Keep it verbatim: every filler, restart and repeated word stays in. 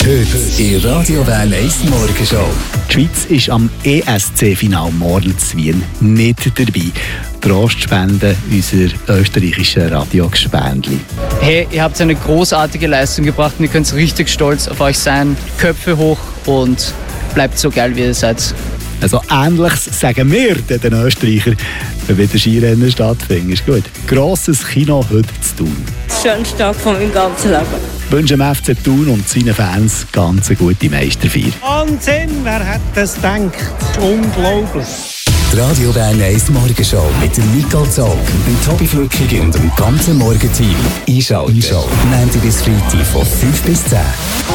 Heute in Radio Bern eins Morgenshow. Die Schweiz ist am E S C-Final morgen zu Wien nicht dabei. Trost spenden unser österreichischer Radio-Gespendli. Hey, ihr habt eine großartige Leistung gebracht und ihr könnt richtig stolz auf euch sein. Köpfe hoch und bleibt so geil, wie ihr seid. Also Ähnliches sagen wir den Österreichern, wenn wieder Skirennen stattfinden. Ist gut. Grosses Kino heute zu tun. Das schönste Tag von meinem ganzen Leben. Ich wünsche dem F C Thun und seinen Fans ganz eine gute Meisterfeier. Wahnsinn, wer hätte das gedacht? Unglaublich. Die Radio Bern eins Morgenshow mit dem Nicole Zog, dem Tobi Flückig und dem ganzen Morgenteam. Einschalten. Einschalten. Montag bis Freitag von fünf bis zehn.